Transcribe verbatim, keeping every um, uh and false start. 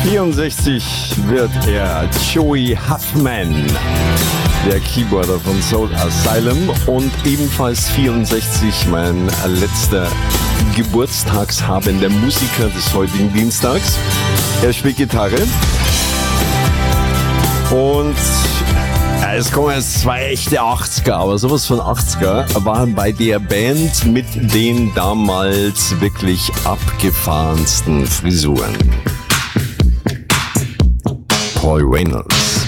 vierundsechzig wird er Joey Huffman, der Keyboarder von Soul Asylum, und ebenfalls vierundsechzig mein letzter geburtstagshabender Musiker des heutigen Dienstags. Er spielt Gitarre und es kommen jetzt zwei echte achtziger, aber sowas von achtziger, waren bei der Band mit den damals wirklich abgefahrensten Frisuren. Paul Reynolds.